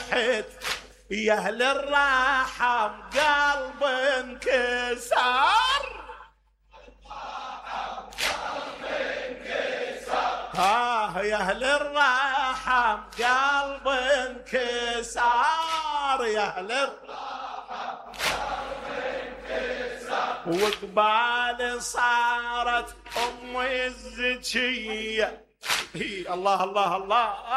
صحت يا اهل الرحم قلب انكسر يا اهل الرحم قلب انكسر يا اهل الرحم قلب انكسر وقبال صارت امي الزكيه الله الله الله